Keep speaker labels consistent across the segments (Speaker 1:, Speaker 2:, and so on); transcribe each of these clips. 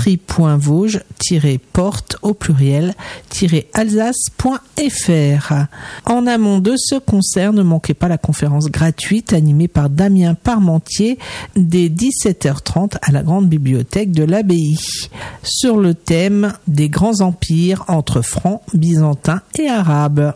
Speaker 1: free.vosges-porte au pluriel-alsace.fr. En amont de ce concert, ne manquez pas la conférence gratuite animée par Damien Parmentier dès 17h30 à la Grande Bibliothèque de l'Abbaye sur le thème des grands empires entre francs, byzantins et arabes.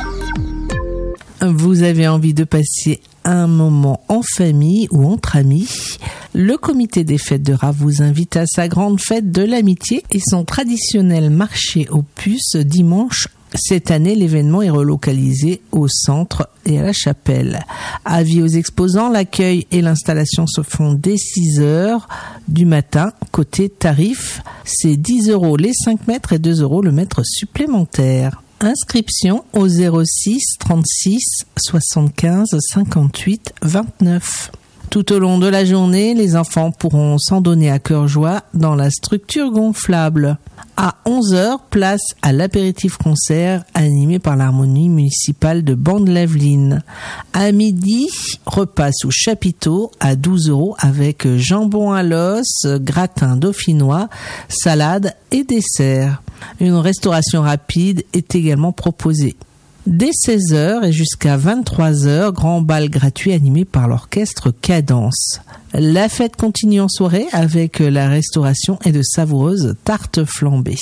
Speaker 1: Vous avez envie de passer un moment en famille ou entre amis? Le comité des fêtes de Raves vous invite à sa grande fête de l'amitié et son traditionnel marché aux puces dimanche. Cette année, l'événement est relocalisé au centre et à la chapelle. Avis aux exposants, l'accueil et l'installation se font dès 6h du matin. Côté tarif, c'est 10 € les 5 mètres et 2 € le mètre supplémentaire. Inscription au 06 36 75 58 29. Tout au long de la journée, les enfants pourront s'en donner à cœur joie dans la structure gonflable. À 11h, place à l'apéritif-concert animé par l'harmonie municipale de Bande-Laveline. À midi, repas sous chapiteau à 12 € avec jambon à l'os, gratin dauphinois, salade et dessert. Une restauration rapide est également proposée. Dès 16h et jusqu'à 23h, grand bal gratuit animé par l'orchestre Cadence. La fête continue en soirée avec la restauration et de savoureuses tartes flambées.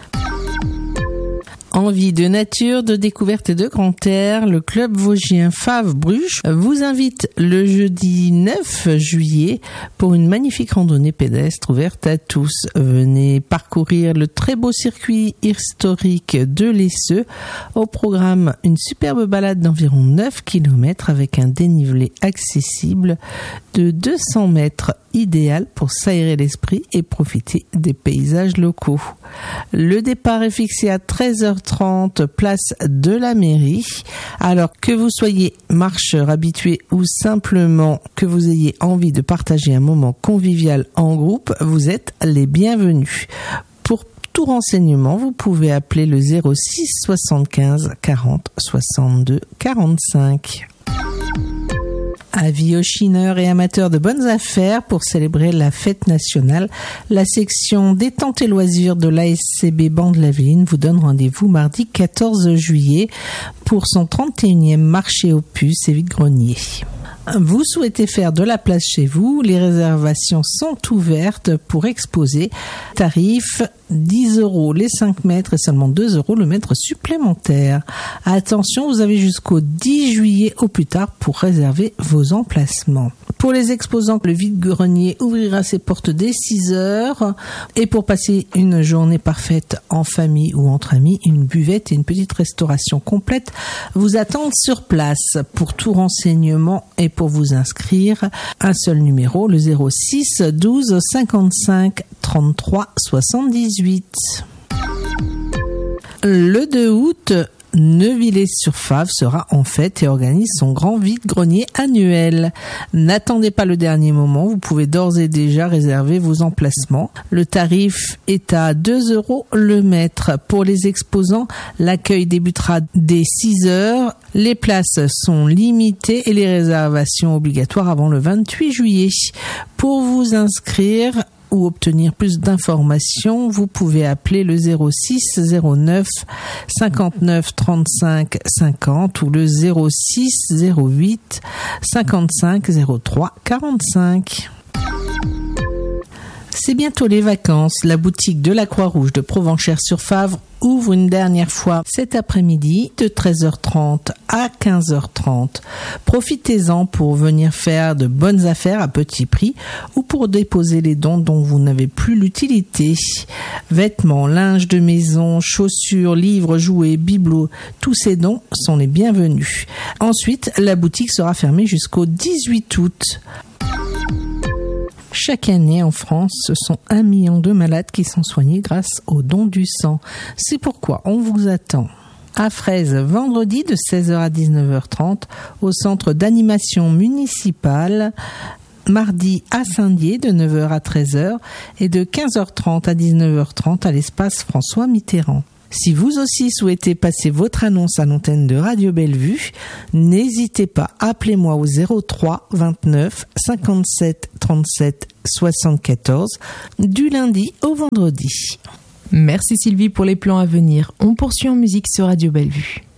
Speaker 1: Envie de nature, de découverte et de grand air, le club vosgien Faves-Bruges vous invite le jeudi 9 juillet pour une magnifique randonnée pédestre ouverte à tous. Venez parcourir le très beau circuit historique de l'Esseux. Au programme, une superbe balade d'environ 9 km avec un dénivelé accessible de 200 mètres, idéal pour s'aérer l'esprit et profiter des paysages locaux. Le départ est fixé à 13h30, place de la mairie. Alors que vous soyez marcheur habitué ou simplement que vous ayez envie de partager un moment convivial en groupe, vous êtes les bienvenus. Pour tout renseignement, vous pouvez appeler le 06 75 40 62 45. Avis aux chineurs et amateurs de bonnes affaires pour célébrer la fête nationale. La section détente et loisirs de l'ASCB Bande-Laveline vous donne rendez-vous mardi 14 juillet pour son 31e marché aux puces et vide-greniers. Vous souhaitez faire de la place chez vous, les réservations sont ouvertes pour exposer. Tarif 10 € les 5 mètres et seulement 2 € le mètre supplémentaire. Attention, vous avez jusqu'au 10 juillet au plus tard pour réserver vos emplacements. Pour les exposants, le vide-grenier ouvrira ses portes dès 6h. Et pour passer une journée parfaite en famille ou entre amis, une buvette et une petite restauration complète vous attendent sur place. Pour tout renseignement et pour vous inscrire, un seul numéro, le 06 12 55 33 78. Le 2 août, Neuvillers-sur-Fave sera en fête et organise son grand vide-grenier annuel. N'attendez pas le dernier moment, vous pouvez d'ores et déjà réserver vos emplacements. Le tarif est à 2 € le mètre. Pour les exposants, l'accueil débutera dès 6h. Les places sont limitées et les réservations obligatoires avant le 28 juillet. Pour vous inscrire ou obtenir plus d'informations, vous pouvez appeler le 06 09 59 35 50 ou le 06 08 55 03 45. C'est bientôt les vacances. La boutique de la Croix-Rouge de Provenchères-sur-Favre ouvre une dernière fois cet après-midi de 13h30 à 15h30. Profitez-en pour venir faire de bonnes affaires à petit prix ou pour déposer les dons dont vous n'avez plus l'utilité. Vêtements, linge de maison, chaussures, livres, jouets, bibelots, tous ces dons sont les bienvenus. Ensuite, la boutique sera fermée jusqu'au 18 août. Chaque année en France, ce sont 1 million de malades qui sont soignés grâce au don du sang. C'est pourquoi on vous attend à Fraise vendredi de 16h à 19h30 au centre d'animation municipale, mardi à Saint-Dié de 9h à 13h et de 15h30 à 19h30 à l'espace François Mitterrand. Si vous aussi souhaitez passer votre annonce à l'antenne de Radio Bellevue, n'hésitez pas, appelez-moi au 03 29 57 37 74 du lundi au vendredi.
Speaker 2: Merci Sylvie pour les plans à venir. On poursuit en musique sur Radio Bellevue.